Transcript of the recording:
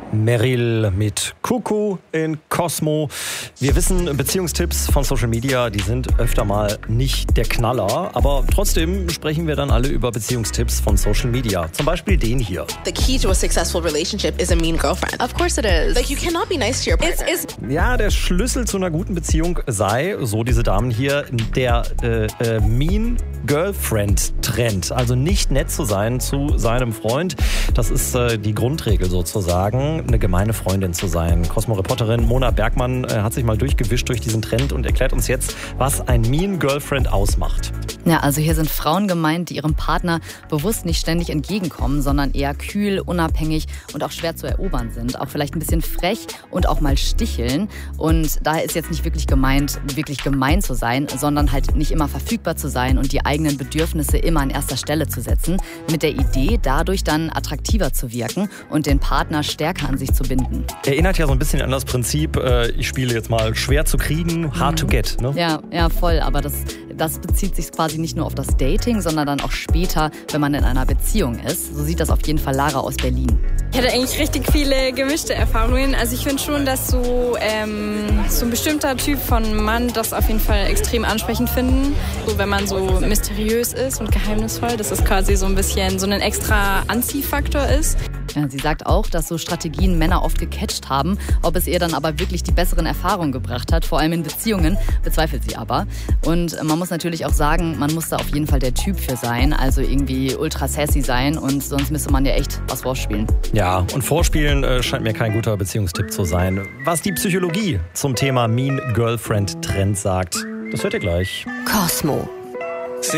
Meryl mit Kuku in Cosmo. Wir wissen, Beziehungstipps von Social Media, die sind öfter mal nicht der Knaller. Aber trotzdem sprechen wir dann alle über Beziehungstipps von Social Media. Zum Beispiel den hier. The key to a successful relationship is a mean girlfriend. Of course it is. Like, you cannot be nice to your partner. Ja, der Schlüssel zu einer guten Beziehung sei, so diese Damen hier, der Mean Girlfriend-Trend. Also nicht nett zu sein zu seinem Freund. Das ist die Grundregel sozusagen, eine gemeine Freundin zu sein. Cosmo-Reporterin Mona Bergmann hat sich mal durchgewischt durch diesen Trend und erklärt uns jetzt, was ein Mean Girlfriend ausmacht. Ja, also hier sind Frauen gemeint, die ihrem Partner bewusst nicht ständig entgegenkommen, sondern eher kühl, unabhängig und auch schwer zu erobern sind. Auch vielleicht ein bisschen frech und auch mal sticheln. Und daher ist jetzt nicht wirklich gemeint, wirklich gemein zu sein, sondern halt nicht immer verfügbar zu sein und die eigenen Bedürfnisse immer an erster Stelle zu setzen. Mit der Idee, dadurch dann attraktiver zu wirken und den Partner stärker an sich zu binden. Erinnert ja so ein bisschen an das Prinzip, ich spiele jetzt mal schwer zu kriegen, hard to get, ne? Ja, voll. Aber das bezieht sich quasi nicht nur auf das Dating, sondern dann auch später, wenn man in einer Beziehung ist. So sieht das auf jeden Fall Lara aus Berlin. Ich hatte eigentlich richtig viele gemischte Erfahrungen. Also ich finde schon, dass so ein bestimmter Typ von Mann das auf jeden Fall extrem ansprechend finden. So, wenn man so mysteriös ist und geheimnisvoll, dass es quasi so ein bisschen so ein extra Anziehfaktor ist. Ja, sie sagt auch, dass so Strategien Männer oft gecatcht haben. Ob es ihr dann aber wirklich die besseren Erfahrungen gebracht hat, vor allem in Beziehungen, bezweifelt sie aber. Und man muss natürlich auch sagen, man muss da auf jeden Fall der Typ für sein, also irgendwie ultra sassy sein und sonst müsste man ja echt was vorspielen. Ja, und vorspielen scheint mir kein guter Beziehungstipp zu sein. Was die Psychologie zum Thema Mean Girlfriend Trend sagt, das hört ihr gleich. Cosmo.